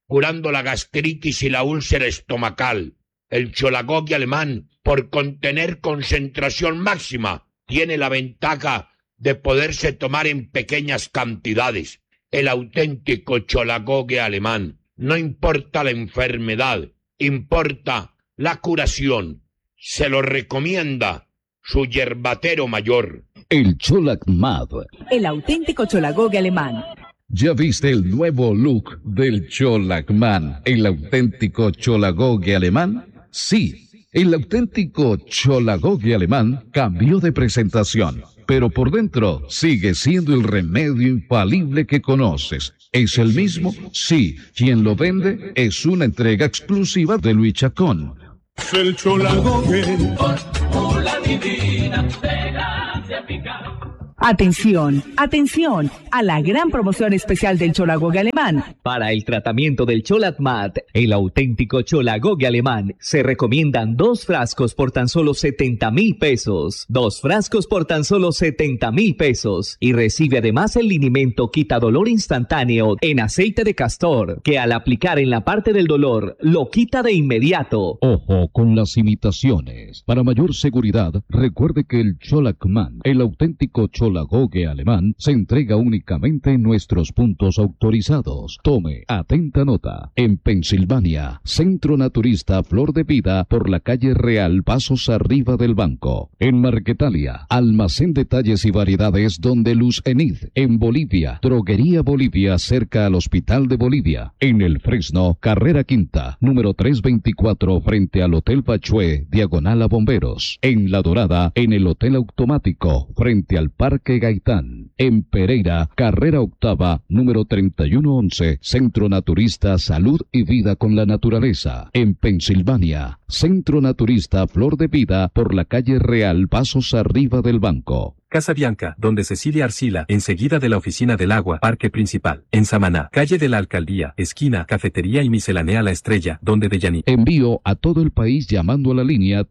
curando la gastritis y la úlcera estomacal. El Cholagogue alemán, por contener concentración máxima, tiene la ventaja de poderse tomar en pequeñas cantidades. El auténtico Cholagogue alemán. No importa la enfermedad, importa la curación. Se lo recomienda su yerbatero mayor.
El Cholac Mad.
El auténtico Cholagogue alemán.
¿Ya viste el nuevo look del Cholacman, el auténtico Cholagogue alemán? Sí, el auténtico Cholagogue alemán cambió de presentación, pero por dentro sigue siendo el remedio infalible que conoces. ¿Es el mismo? Sí. Quien lo vende es una entrega exclusiva de Luis Chacón.
El Cholagogue, fórmula divina de gracia eficaz.
Atención, atención a la gran promoción especial del Cholagogue alemán.
Para el tratamiento del Cholatmat, el auténtico Cholagogue alemán, se recomiendan 2 frascos por tan solo 70,000 pesos. 2 frascos por tan solo 70,000 pesos. Y recibe además el linimento quitadolor instantáneo en aceite de castor, que al aplicar en la parte del dolor, lo quita de inmediato.
Ojo con las imitaciones. Para mayor seguridad, recuerde que el Cholacman, el auténtico Cholagogue alemán, se entrega únicamente en nuestros puntos autorizados. Tome atenta nota. En Pensilvania, Centro Naturista Flor de Vida, por la calle Real, pasos arriba del banco. En Marquetalia, Almacén Detalles y Variedades donde Luz Enid. En Bolivia, Droguería Bolivia, cerca al Hospital de Bolivia. En El Fresno, Carrera Quinta, número 324, frente al Hotel Bachué, diagonal a Bomberos. En La Dorada, en el Hotel Automático, frente al Parque Gaitán. En Pereira, Carrera Octava, número 3111, Centro Naturista Salud y Vida con la Naturaleza. En Pensilvania, Centro Naturista Flor de Vida, por la calle Real, pasos arriba del banco.
Casa Bianca, donde Cecilia Arcila, enseguida de la oficina del agua, Parque Principal. En Samaná, calle de la Alcaldía, esquina, Cafetería y Miscelanea La Estrella, donde Deyanit.
Envío a todo el país llamando a la línea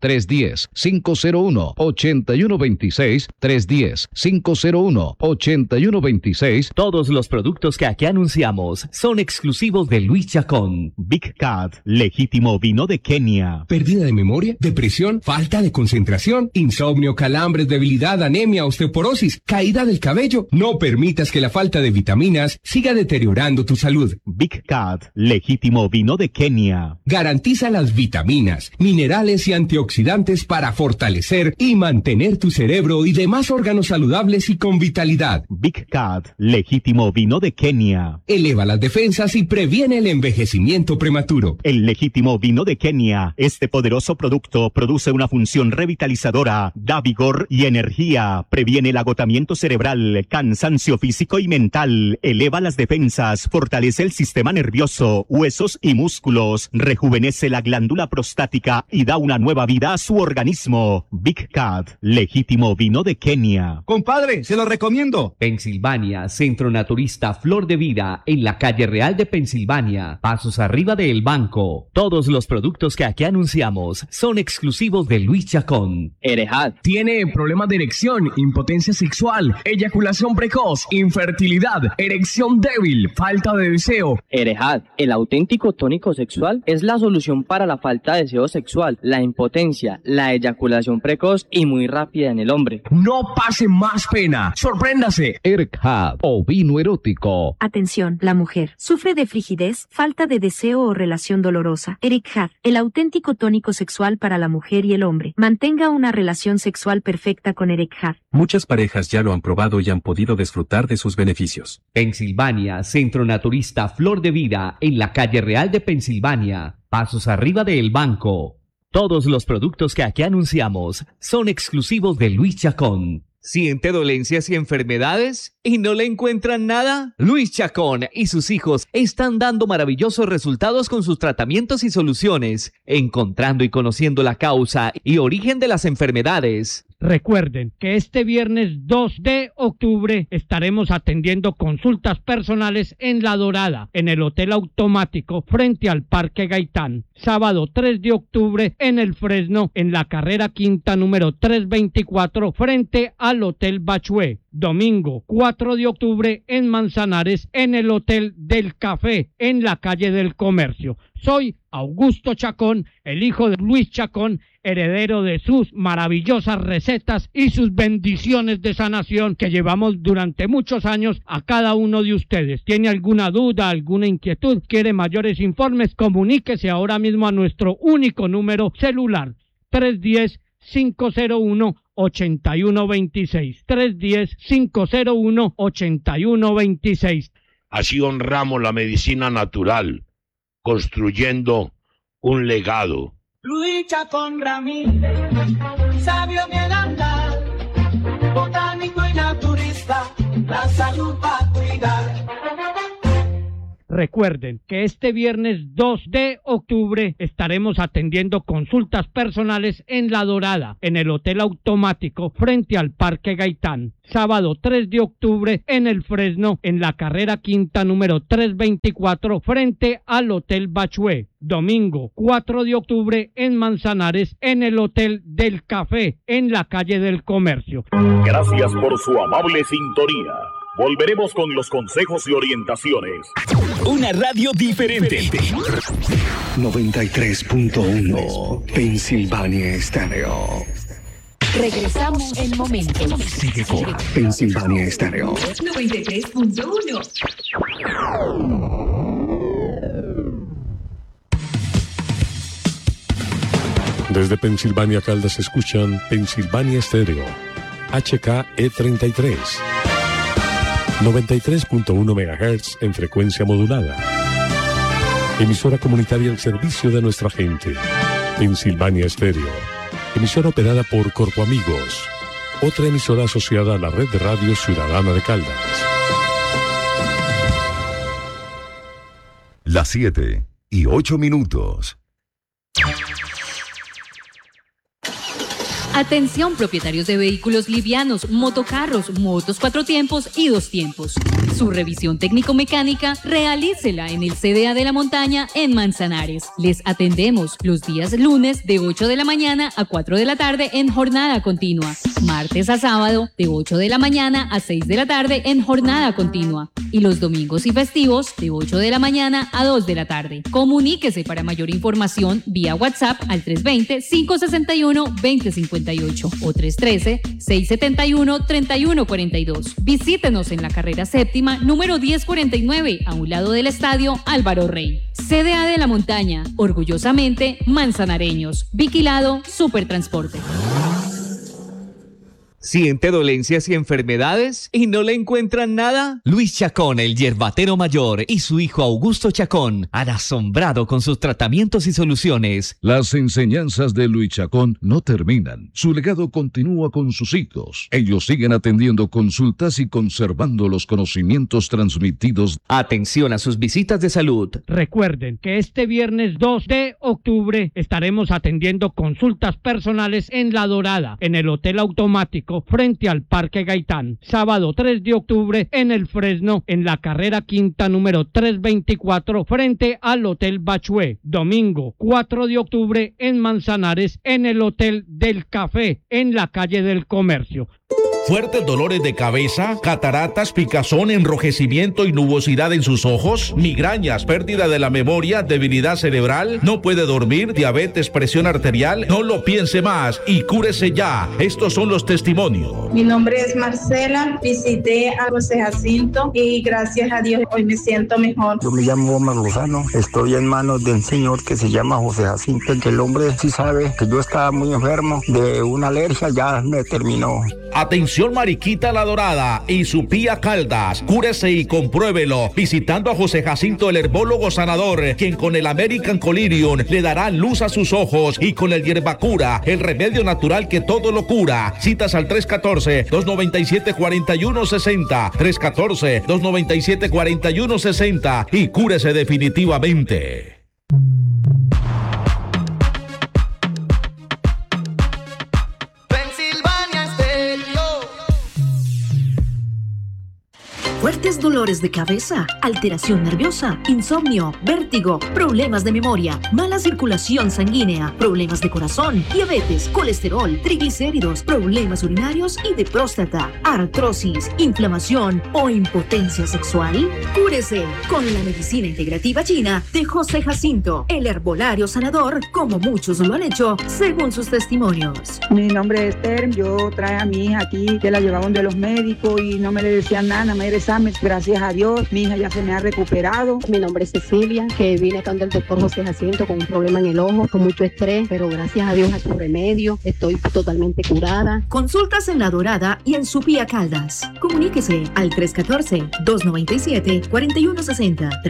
310-501-8126, 310-501-8126.
Todos los productos que aquí anunciamos son exclusivos de Luis Chacón.
Big Cat, legítimo vino de Kenia. Pérdida de memoria, depresión, falta de concentración, insomnio, calambres, debilidad, anemia, osteoporosis, caída del cabello. No permitas que la falta de vitaminas siga deteriorando tu salud. Big Cat, legítimo vino de Kenia. Garantiza las vitaminas, minerales y antioxidantes para fortalecer y mantener tu cerebro y demás órganos saludables y con vitalidad. Big Cat, legítimo vino de Kenia. Eleva las defensas y previene el envejecimiento prematuro. El legítimo vino de Kenia. Este poderoso producto produce una función revitalizadora, da vigor y energía. Previene el agotamiento cerebral, cansancio físico y mental, eleva las defensas, fortalece el sistema nervioso, huesos y músculos, rejuvenece la glándula prostática y da una nueva vida a su organismo. Big Cat, legítimo vino de Kenia.
Compadre, se lo recomiendo. Pensilvania, Centro Naturista Flor de Vida, en la calle Real de Pensilvania, pasos arriba del banco. Todos los productos que aquí anunciamos son exclusivos de Luis Chacón.
Erejat, tiene problemas de erección, impotencia sexual, eyaculación precoz, infertilidad, erección débil, falta de deseo.
Erejat, el auténtico tónico sexual, es la solución para la falta de deseo sexual, la impotencia, la eyaculación precoz y muy rápida en el hombre.
No pase más pena, sorpréndase.
Erejat, ovino erótico.
Atención, la mujer sufre de frigidez, falta de deseo o relación dolorosa. Erejat, el auténtico tónico sexual para la mujer y el hombre. Mantenga una relación sexual perfecta con Erejat.
Muchas parejas ya lo han probado y han podido disfrutar de sus beneficios.
Pensilvania, Centro Naturista Flor de Vida, en la calle Real de Pensilvania, pasos arriba del banco. Todos los productos que aquí anunciamos son exclusivos de Luis Chacón. ¿Siente dolencias y enfermedades y no le encuentran nada? Luis Chacón y sus hijos están dando maravillosos resultados con sus tratamientos y soluciones, encontrando y conociendo la causa y origen de las enfermedades.
Recuerden que este viernes 2 de octubre estaremos atendiendo consultas personales en La Dorada, en el Hotel Automático, frente al Parque Gaitán. Sábado 3 de octubre en El Fresno, en la Carrera Quinta número 324, frente al Hotel Bachué. Domingo 4 de octubre en Manzanares, en el Hotel del Café, en la calle del Comercio. Soy Augusto Chacón, el hijo de Luis Chacón, heredero de sus maravillosas recetas y sus bendiciones de sanación que llevamos durante muchos años a cada uno de ustedes. ¿Tiene alguna duda, alguna inquietud? ¿Quiere mayores informes? Comuníquese ahora mismo a nuestro único número celular, 310-501-8126. 310-501-8126.
Así honramos la medicina natural, construyendo un legado.
Luis Chacón Ramírez, sabio bien andar, botánico y naturista, la salud para cuidar.
Recuerden que este viernes 2 de octubre estaremos atendiendo consultas personales en La Dorada, en el Hotel Automático, frente al Parque Gaitán. Sábado 3 de octubre en el Fresno, en la carrera quinta número 324, frente al Hotel Bachué. Domingo 4 de octubre en Manzanares, en el Hotel del Café, en la calle del Comercio.
Gracias por su amable sintonía. Volveremos con los consejos y orientaciones.
Una radio diferente.
93.1 Pensilvania Estéreo.
Regresamos en momentos.
Sigue con Pensilvania Estéreo.
93.1.
Desde Pensilvania, Caldas, escuchan Pensilvania Estéreo, HKE33, 93.1 MHz en frecuencia modulada. Emisora comunitaria al servicio de nuestra gente. Pensilvania Estéreo, emisora operada por Corpo Amigos, otra emisora asociada a la red de radio ciudadana de Caldas.
Las 7:08.
Atención propietarios de vehículos livianos, motocarros, motos 4 tiempos y 2 tiempos. Su revisión técnico-mecánica realícela en el CDA de la Montaña en Manzanares. Les atendemos los días lunes de 8 de la mañana a 4 de la tarde en jornada continua. Martes a sábado de 8 de la mañana a 6 de la tarde en jornada continua. Y los domingos y festivos de 8 de la mañana a 2 de la tarde. Comuníquese para mayor información vía WhatsApp al 320-561-2058 o 313-671-3142. Visítenos en la carrera séptima, número 1049, a un lado del estadio Álvaro Rey. CDA de la Montaña, orgullosamente manzanareños. Vigilado Supertransporte.
¿Siente dolencias y enfermedades y no le encuentran nada? Luis Chacón, el yerbatero mayor, y su hijo Augusto Chacón han asombrado con sus tratamientos y soluciones.
Las enseñanzas de Luis Chacón no terminan. Su legado continúa con sus hijos. Ellos siguen atendiendo consultas y conservando los conocimientos transmitidos.
Atención a sus visitas de salud.
Recuerden que este viernes 2 de octubre estaremos atendiendo consultas personales en La Dorada, en el Hotel Automático, frente al Parque Gaitán. Sábado 3 de octubre en el Fresno, en la carrera quinta número 324, frente al Hotel Bachué. Domingo 4 de octubre en Manzanares, en el Hotel del Café, en la calle del Comercio.
¿Fuertes dolores de cabeza, cataratas, picazón, enrojecimiento y nubosidad en sus ojos? ¿Migrañas, pérdida de la memoria, debilidad cerebral? ¿No puede dormir? ¿Diabetes, presión arterial? No lo piense más y cúrese ya. Estos son los testimonios.
Mi nombre es Marcela, visité a José Jacinto y gracias a Dios hoy me siento mejor.
Yo me llamo Omar Lozano, estoy en manos de un señor que se llama José Jacinto, que el hombre sí sabe que yo estaba muy enfermo de una alergia, ya me terminó.
Atención Mariquita La Dorada y su Pía Caldas, cúrese y compruébelo visitando a José Jacinto el herbólogo sanador, quien con el American Collyrium le dará luz a sus ojos y con el Hierbacura, el remedio natural que todo lo cura. Citas al 314-297-4160, 314-297-4160 y cúrese definitivamente.
Fuertes dolores dolores de cabeza, alteración nerviosa, insomnio, vértigo, problemas de memoria, mala circulación sanguínea, problemas de corazón, diabetes, colesterol, triglicéridos, problemas urinarios y de próstata, artrosis, inflamación o impotencia sexual. Cúrese con la medicina integrativa china de José Jacinto, el herbolario sanador, como muchos lo han hecho según sus testimonios.
Mi nombre es Esther, yo traje a mi hija aquí, que la llevaban de los médicos y no me le decían nada, me era examen. Gracias a Dios, mi hija ya se me ha recuperado.
Mi nombre es Cecilia, que vine acá del doctor José Jacinto con un problema en el ojo, con mucho estrés, pero gracias a Dios a su remedio estoy totalmente curada.
Consultas en La Dorada y en Supía Caldas. Comuníquese al 314-297-4160,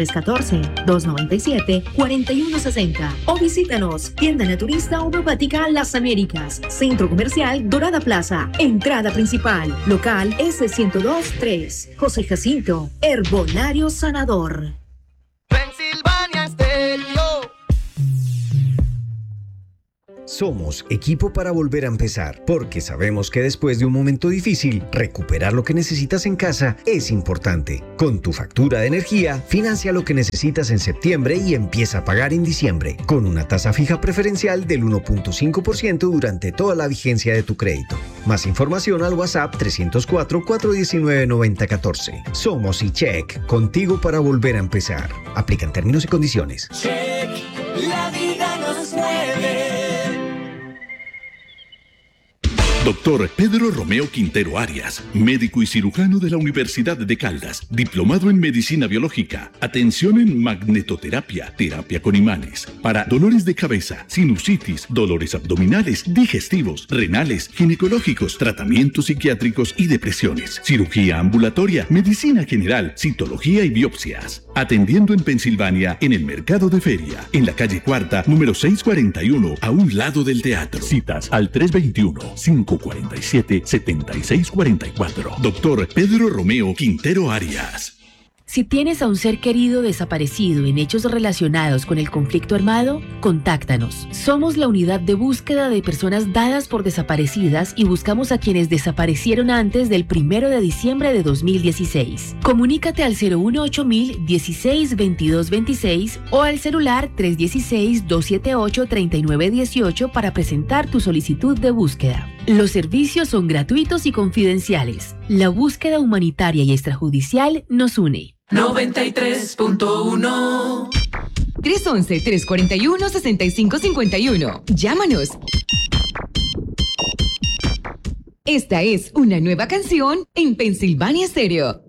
314-297-4160 o visítanos, Tienda Naturista Homeopática Las Américas, Centro Comercial Dorada Plaza, entrada principal, local S1023. José Jacinto, herbolario sanador.
Pensilvania Stereo.
Somos equipo para volver a empezar, porque sabemos que después de un momento difícil, recuperar lo que necesitas en casa es importante. Con tu factura de energía, financia lo que necesitas en septiembre y empieza a pagar en diciembre, con una tasa fija preferencial del 1.5% durante toda la vigencia de tu crédito. Más información al WhatsApp 304-419-9014. Somos eCheck, contigo para volver a empezar. Aplican términos y condiciones.
Check, la vida nos mueve.
Doctor Pedro Romeo Quintero Arias, médico y cirujano de la Universidad de Caldas, diplomado en Medicina Biológica, atención en magnetoterapia, terapia con imanes, para dolores de cabeza, sinusitis, dolores abdominales, digestivos, renales, ginecológicos, tratamientos psiquiátricos y depresiones, cirugía ambulatoria, medicina general, citología y biopsias. Atendiendo en Pensilvania, en el Mercado de Feria, en la calle Cuarta, número 641, a un lado del teatro. Citas al 321-547-7644. Doctor Pedro Romeo Quintero Arias.
Si tienes a un ser querido desaparecido en hechos relacionados con el conflicto armado, contáctanos. Somos la unidad de búsqueda de personas dadas por desaparecidas y buscamos a quienes desaparecieron antes del 1 de diciembre de 2016. Comunícate al 018 16 22 26 o al celular 316-278-3918 para presentar tu solicitud de búsqueda. Los servicios son gratuitos y confidenciales. La búsqueda humanitaria y extrajudicial nos une.
93.1 311-341-6551. Llámanos. Esta es una nueva canción en Pensilvania Stereo.